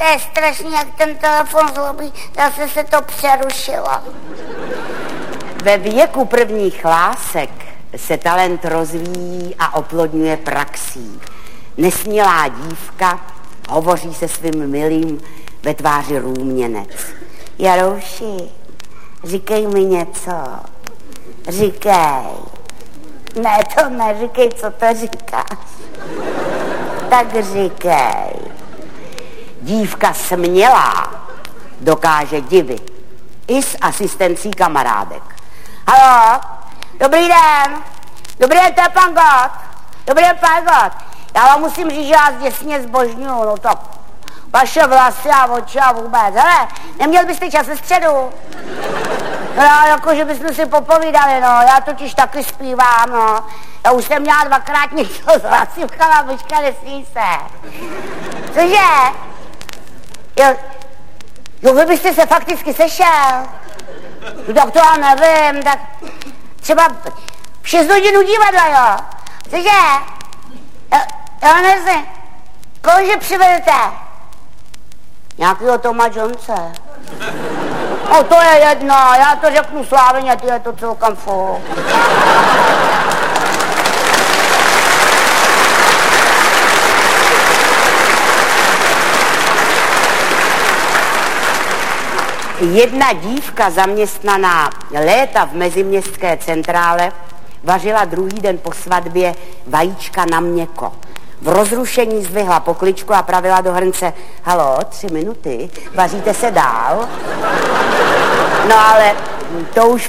je strašný, jak ten telefon zlobí, zase se to přerušilo. Ve věku prvních lásek se talent rozvíjí a oplodňuje praxí. Nesmělá dívka hovoří se svým milým ve tváři růměnec. Jarouši, říkej mi něco. Říkej. Ne, to neříkej, co to říkáš. Tak říkej. Dívka smělá dokáže divit. I s asistencí kamarádek. Haló, dobrý den. Dobrý den, to je pan Gott. Dobrý den, pan Gott. Já vám musím říct, že vás děsně zbožňuju, no tak vaše vlasy a oči a vůbec. Hele, neměl byste čas ve středu? No, jako, že bychom si popovídali, no, já totiž taky zpívám, no. Já už jsem měla dvakrát něco s hlasivkama, počka, nesmí se. Cože? Jo, vy byste se fakticky sešel. No, tak to já nevím, tak třeba v 6 hodin u divadla, jo. Cože? Já nevím. Kože přivedete? Nějakýho Toma Jonese. No to je jedno, já to řeknu Slávině, ty je to celkem fuk. Jedna dívka zaměstnaná léta v meziměstské centrále vařila druhý den po svatbě vajíčka na měko. V rozrušení zdvihla pokličku a pravila do hrnce: halo, 3 minuty, vaříte se dál? No ale to už